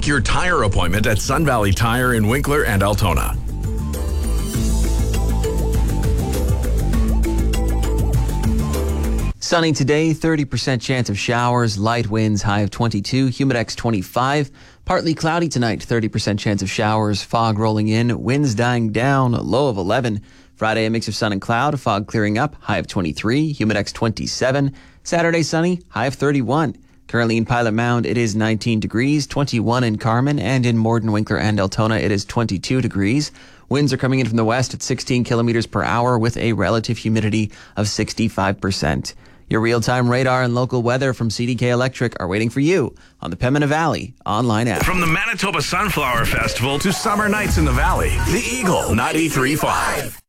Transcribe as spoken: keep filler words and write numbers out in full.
Book your tire appointment at Sun Valley Tire in Winkler and Altona. Sunny today, thirty percent chance of showers, light winds, high of twenty-two, humidex twenty-five. Partly cloudy tonight, thirty percent chance of showers, fog rolling in, winds dying down, low of eleven. Friday, a mix of sun and cloud, fog clearing up, high of twenty-three, humidex twenty-seven. Saturday, sunny, high of thirty-one. Currently in Pilot Mound, it is nineteen degrees, twenty-one in Carmen, and in Morden, Winkler, and Altona, it is twenty-two degrees. Winds are coming in from the west at sixteen kilometers per hour with a relative humidity of sixty-five percent. Your real-time radar and local weather from C D K Electric are waiting for you on the Pembina Valley online app. From the Manitoba Sunflower Festival to summer nights in the valley, the Eagle ninety-three point five.